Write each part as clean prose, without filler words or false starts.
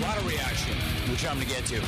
lot of reaction, which I'm going to get to.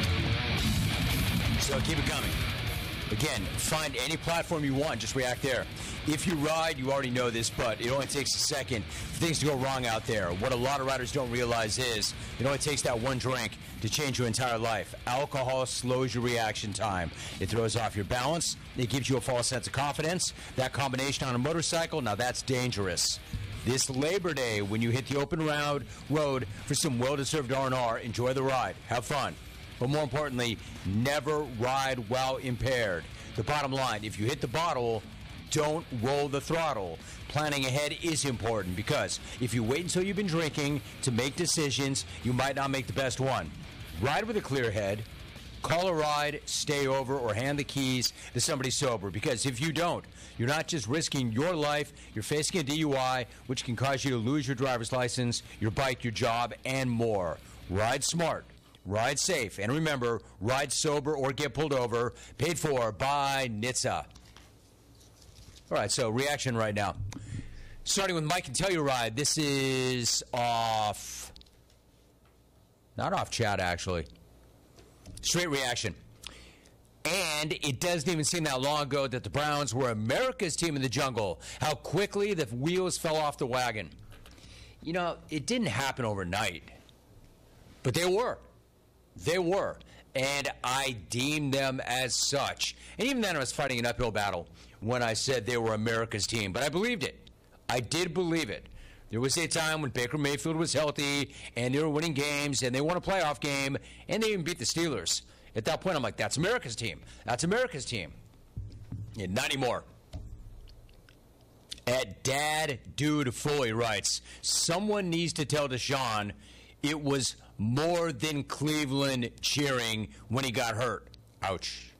So keep it coming. Again, find any platform you want. Just react there. If you ride, you already know this, but it only takes a second for things to go wrong out there. What a lot of riders don't realize is it only takes that one drink to change your entire life. Alcohol slows your reaction time. It throws off your balance. It gives you a false sense of confidence. That combination on a motorcycle, now that's dangerous. This Labor Day, when you hit the open road for some well-deserved R&R, enjoy the ride. Have fun. But more importantly, never ride while impaired. The bottom line, if you hit the bottle, don't roll the throttle. Planning ahead is important because if you wait until you've been drinking to make decisions, you might not make the best one. Ride with a clear head. Call a ride, stay over, or hand the keys to somebody sober. Because if you don't, you're not just risking your life, you're facing a DUI, which can cause you to lose your driver's license, your bike, your job, and more. Ride smart. Ride safe. And remember, ride sober or get pulled over. Paid for by NHTSA. All right, so reaction right now. Starting with Mike and Telluride. This is off. Not off chat, actually. Straight reaction. And it doesn't even seem that long ago that the Browns were America's team in the jungle. How quickly the wheels fell off the wagon. You know, it didn't happen overnight. But they were. They were. And I deemed them as such. And even then I was fighting an uphill battle when I said they were America's team. But I believed it. I did believe it. There was a time when Baker Mayfield was healthy and they were winning games and they won a playoff game and they even beat the Steelers. At that point, I'm like, that's America's team. That's America's team. Yeah, not anymore. At Dad Dude Foley writes, someone needs to tell Deshaun it was more than Cleveland cheering when he got hurt. Ouch.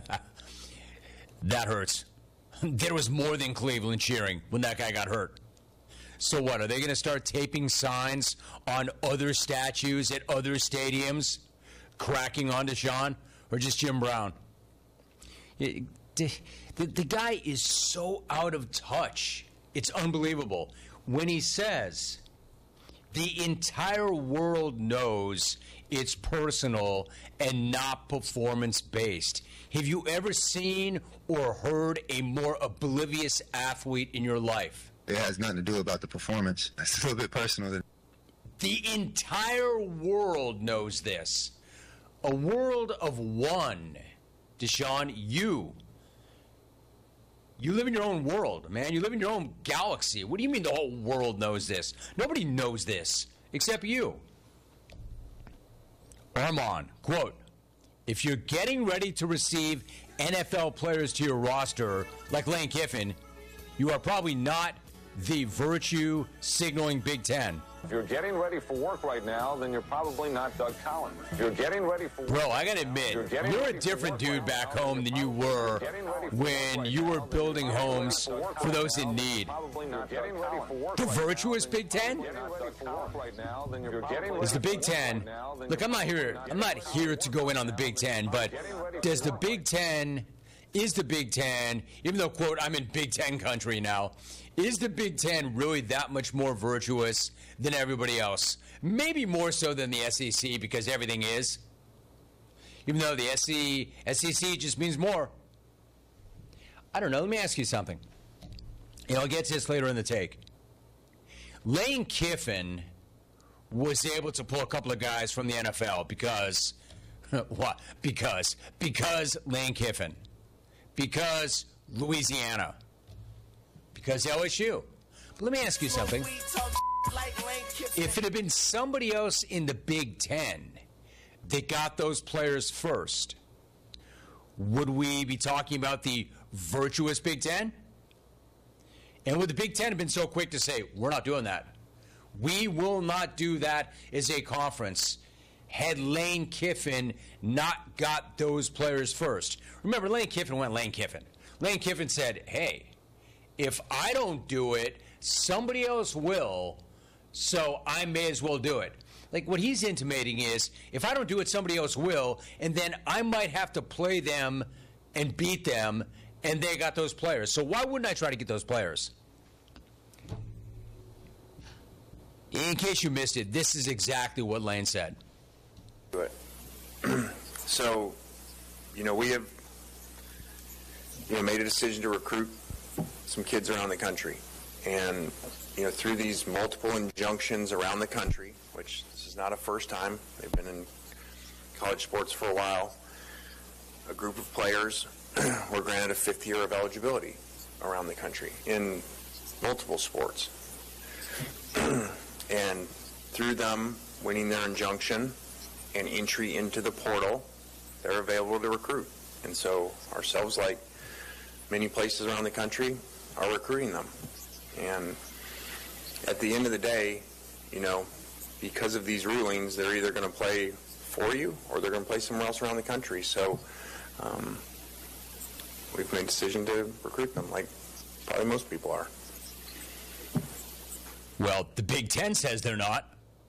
That hurts. There was more than Cleveland cheering when that guy got hurt. So what, are they going to start taping signs on other statues at other stadiums, cracking on Deshaun, or just Jim Brown? The guy is so out of touch. It's unbelievable. When he says the entire world knows it's personal and not performance-based. Have you ever seen or heard a more oblivious athlete in your life? It has nothing to do about the performance. It's a little bit personal. The entire world knows this. A world of one. Deshaun, you live in your own world, man. You live in your own galaxy. What do you mean the whole world knows this? Nobody knows this except you. Armand, quote, if you're getting ready to receive NFL players to your roster like Lane Kiffin, you are probably not the virtue signaling Big Ten. If you're getting ready for work right now, then you're probably not Doug Collins. If you're getting ready for work. Bro, I gotta admit, you're a different dude back home than you were when you were building homes for those in need. The virtuous Big Ten? Is the Big Ten? Look, I'm not here to go in on the Big Ten, but is the Big Ten, even though, quote, I'm in Big Ten country now, is the Big Ten really that much more virtuous than everybody else? Maybe more so than the SEC because everything is. Even though the SEC just means more. I don't know. Let me ask you something. I'll get to this later in the take. Lane Kiffin was able to pull a couple of guys from the NFL because what? Because Lane Kiffin. Because Louisiana. Because LSU. But let me ask you something. If it had been somebody else in the Big Ten that got those players first, would we be talking about the virtuous Big Ten? And would the Big Ten have been so quick to say, we're not doing that? We will not do that as a conference. Had Lane Kiffin not got those players first. Remember, Lane Kiffin went Lane Kiffin. Lane Kiffin said, hey, if I don't do it, somebody else will, so I may as well do it. Like what he's intimating is, if I don't do it, somebody else will, and then I might have to play them and beat them, and they got those players. So why wouldn't I try to get those players? In case you missed it, this is exactly what Lane said. Good. So, we have made a decision to recruit some kids around the country. And, through these multiple injunctions around the country, which this is not a first time, they've been in college sports for a while, a group of players were granted a 5th year of eligibility around the country in multiple sports. And through them winning their injunction and entry into the portal, they're available to recruit. And so ourselves, like many places around the country, are recruiting them. And at the end of the day, because of these rulings, they're either going to play for you or they're going to play somewhere else around the country. So we've made a decision to recruit them, like probably most people are. Well, the Big Ten says they're not.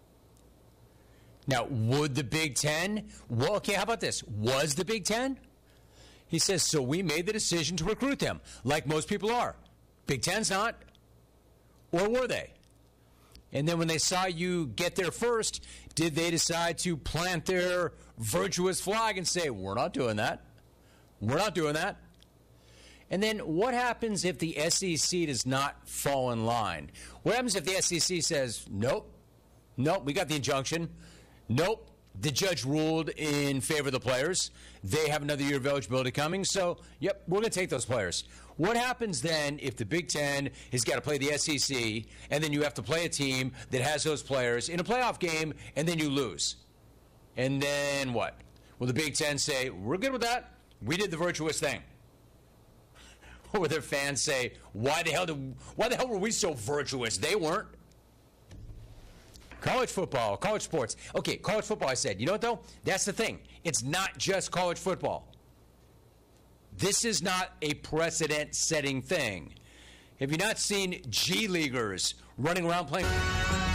Now, would the Big Ten? Well, okay, how about this? Was the Big Ten? He says, so we made the decision to recruit them, like most people are. Big Ten's not. Or were they? And then when they saw you get there first, did they decide to plant their virtuous flag and say, we're not doing that? We're not doing that. And then what happens if the SEC does not fall in line? What happens if the SEC says, nope, we got the injunction. Nope, the judge ruled in favor of the players. They have another year of eligibility coming, so, yep, we're going to take those players. What happens then if the Big Ten has got to play the SEC, and then you have to play a team that has those players in a playoff game, and then you lose? And then what? Will the Big Ten say, we're good with that? We did the virtuous thing. Or will their fans say, why the hell were we so virtuous? They weren't. College football, college sports. Okay, college football, I said. You know what, though? That's the thing. It's not just college football. This is not a precedent-setting thing. Have you not seen G-Leaguers running around playing?